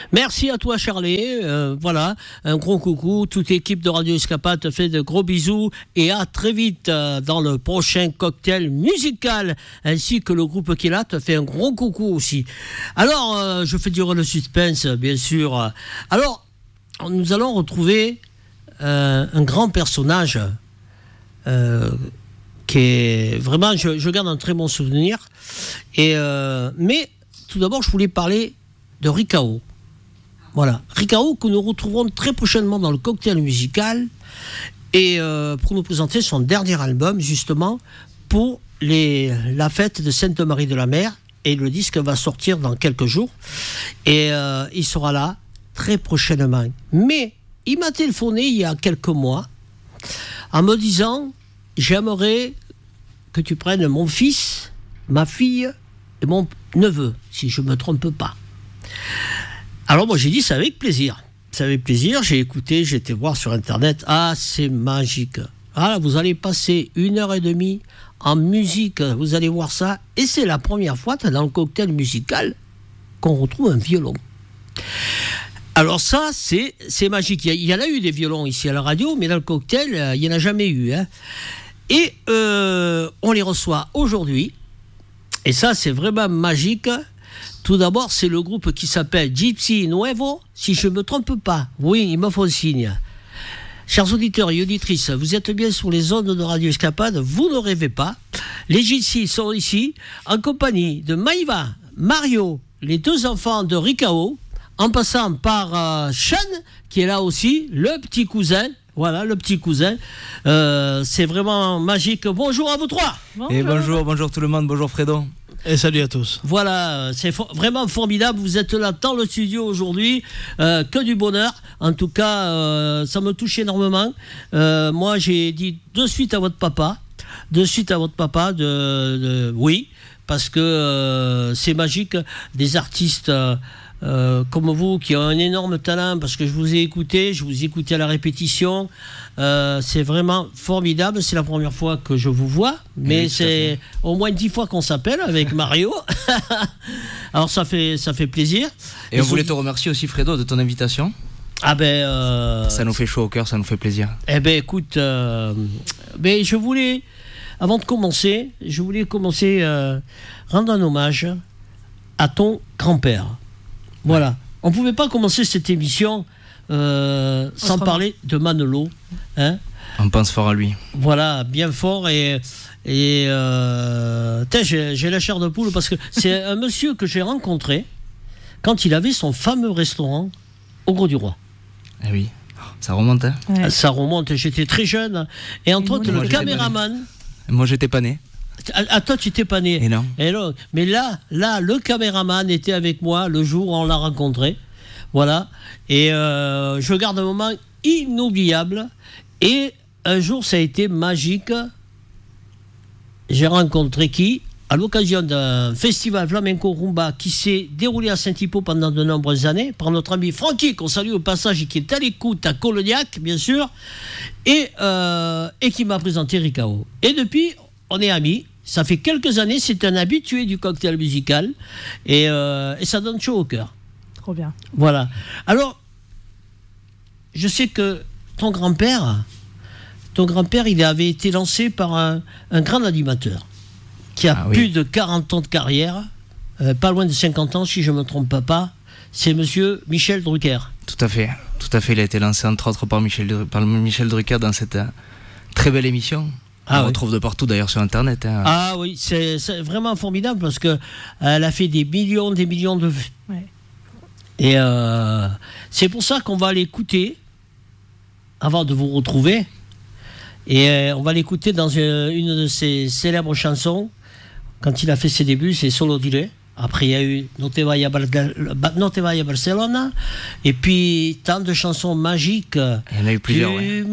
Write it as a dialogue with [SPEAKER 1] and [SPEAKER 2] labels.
[SPEAKER 1] Merci à toi, Charlie. Voilà, un gros coucou. Toute l'équipe de Radio Escapade te fait de gros bisous et à très vite dans le prochain cocktail musical, ainsi que le groupe qui est là te fait un gros coucou aussi. Alors, je fais durer le suspense, bien sûr. Alors, nous allons retrouver un grand personnage qui est vraiment, je garde un très bon souvenir. Mais tout d'abord, je voulais parler de Ricao. Voilà, Ricao que nous retrouverons très prochainement dans le cocktail musical et pour nous présenter son dernier album justement pour la fête de Sainte-Marie de la Mer, et le disque va sortir dans quelques jours et il sera là très prochainement. Mais il m'a téléphoné il y a quelques mois en me disant: j'aimerais que tu prennes mon fils, ma fille et mon neveu, si je ne me trompe pas. Alors moi j'ai dit c'est avec plaisir. C'est avec plaisir, j'ai écouté, j'ai été voir sur internet. Ah, c'est magique. Ah, vous allez passer 1h30 en musique, vous allez voir ça. Et c'est la première fois dans le cocktail musical qu'on retrouve un violon. Alors ça, c'est magique. Il y en a eu des violons ici à la radio, mais dans le cocktail, il n'y en a jamais eu. Hein. Et on les reçoit aujourd'hui. Et ça, c'est vraiment magique. Tout d'abord, c'est le groupe qui s'appelle Gypsy Nuevo, si je ne me trompe pas. Oui, ils me font signe. Chers auditeurs et auditrices, vous êtes bien sur les ondes de Radio Escapade, vous ne rêvez pas. Les Gypsy sont ici, en compagnie de Maïva, Mario, les deux enfants de Ricao, en passant par Sean, qui est là aussi, le petit cousin. Voilà, le petit cousin. C'est vraiment magique. Bonjour à vous trois.
[SPEAKER 2] Bonjour. Et bonjour tout le monde, bonjour Fredo.
[SPEAKER 3] Et salut à tous.
[SPEAKER 1] Voilà, c'est vraiment formidable. Vous êtes là dans le studio aujourd'hui. Que du bonheur. En tout cas, ça me touche énormément. Moi, j'ai dit de suite à votre papa. Oui, parce que c'est magique. Des artistes comme vous qui ont un énorme talent, parce que je vous ai écouté à la répétition. C'est vraiment formidable. C'est la première fois que je vous vois, mais oui, c'est au moins 10 fois qu'on s'appelle avec Mario. Alors ça fait plaisir.
[SPEAKER 2] Et on voulait te remercier aussi, Fredo, de ton invitation.
[SPEAKER 1] Ah ben
[SPEAKER 2] ça nous fait chaud au cœur, ça nous fait plaisir.
[SPEAKER 1] Eh ben écoute, je voulais, avant de commencer, rendre un hommage à ton grand-père. Voilà. On ne pouvait pas commencer cette émission sans parler de Manolo. Hein.
[SPEAKER 2] On pense fort à lui.
[SPEAKER 1] Voilà, bien fort. Et j'ai la chair de poule parce que c'est un monsieur que j'ai rencontré quand il avait son fameux restaurant au Gros du Roi.
[SPEAKER 2] Eh oui, ça remonte. Hein.
[SPEAKER 1] Ouais. Ça remonte, j'étais très jeune. Et entre autres, le caméraman.
[SPEAKER 2] Moi, j'étais pas né.
[SPEAKER 1] Ah, toi, tu t'es pas né.
[SPEAKER 2] Et non.
[SPEAKER 1] Mais là, le caméraman était avec moi le jour où on l'a rencontré. Voilà. Et je garde un moment inoubliable. Et un jour, ça a été magique. J'ai rencontré qui ? À l'occasion d'un festival flamenco rumba qui s'est déroulé à Saint-Hippo pendant de nombreuses années, par notre ami Francky, qu'on salue au passage et qui est à l'écoute à Colognac, bien sûr, et qui m'a présenté Ricao. Et depuis, on est amis. Ça fait quelques années, c'est un habitué du cocktail musical et ça donne chaud au cœur.
[SPEAKER 4] Trop bien.
[SPEAKER 1] Voilà. Alors, je sais que ton grand-père, il avait été lancé par un grand animateur qui a plus de 40 ans de carrière, pas loin de 50 ans si je ne me trompe pas. C'est monsieur Michel Drucker.
[SPEAKER 2] Tout à fait. Il a été lancé entre autres par Michel Drucker dans cette très belle émission. On retrouve de partout d'ailleurs sur internet. Hein.
[SPEAKER 1] Ah oui, c'est vraiment formidable parce qu'elle a fait des millions de vues.
[SPEAKER 4] Ouais.
[SPEAKER 1] Et c'est pour ça qu'on va l'écouter avant de vous retrouver. Et on va l'écouter dans une de ses célèbres chansons. Quand il a fait ses débuts, c'est Solo Dire. Après, il y a eu No te vaya a Barcelona. Et puis, tant de chansons magiques.
[SPEAKER 2] Il y en a eu plusieurs,